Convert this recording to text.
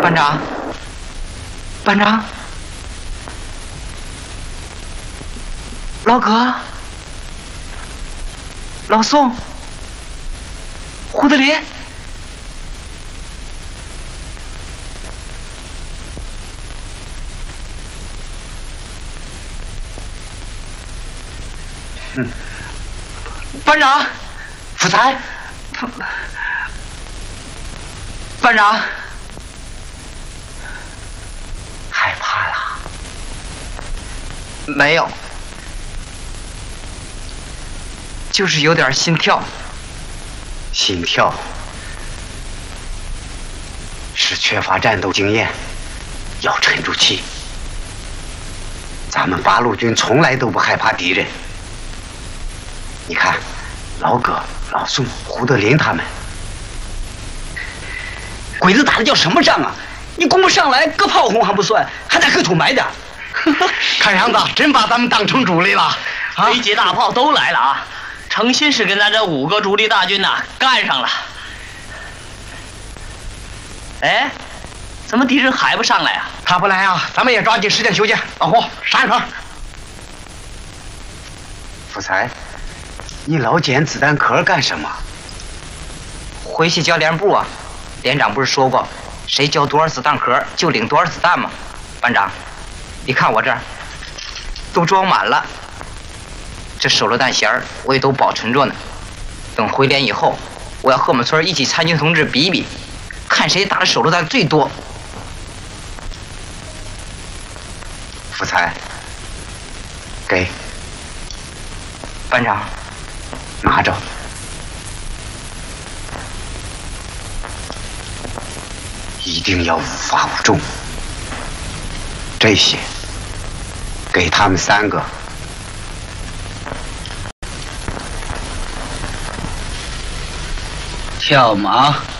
班长，班长，老葛，老宋，胡德林。班长， 福才， 班长， 害怕了？ 没有，就是有点心跳。 心跳是缺乏战斗经验，要沉住气。咱们八路军从来都不害怕敌人。你看，老葛、老宋、胡德林他们，鬼子打的叫什么仗啊？你攻不上来，搁炮轰还不算，还在后头埋点。看样子真把咱们当成主力了。 飞机大炮都来了啊！诚心是跟咱这5个主力大军呐干上了。哎，怎么敌人还不上来啊？ 他不来啊，咱们也抓紧时间休息。老胡，上一块。福才，你老捡子弹壳干什么？ 回去交连部啊！连长不是说过，谁交多少子弹壳就领多少子弹吗？班长，你看我这儿都装满了，这手榴弹弦儿我也都保存着呢。等回连以后，我要和我们村一起参军同志比一比，看谁打的手榴弹最多。 福才，给班长， 拿着。一定要无发无中。这些给他们3个。 跳马。